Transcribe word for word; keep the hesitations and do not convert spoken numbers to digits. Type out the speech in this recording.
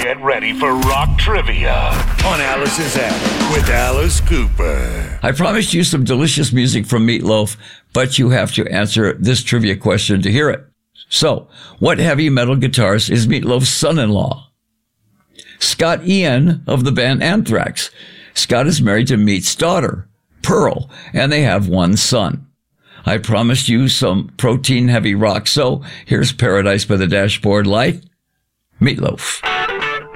Get ready for rock trivia on Alice's app with Alice Cooper. I promised you some delicious music from Meatloaf, but you have to answer this trivia question to hear it. So, what heavy metal guitarist is Meatloaf's son-in-law? Scott Ian of the band Anthrax. Scott is married to Meat's daughter, Pearl, and they have one son. I promised you some protein-heavy rock, so here's Paradise by the Dashboard Light, Meatloaf.